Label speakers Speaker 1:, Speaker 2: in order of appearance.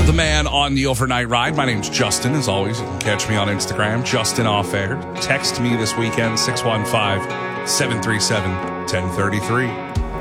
Speaker 1: The man on the overnight ride. My name's Justin. As always, you can catch me on Instagram, Justin Off Air. Text me this weekend, 615-737-1033.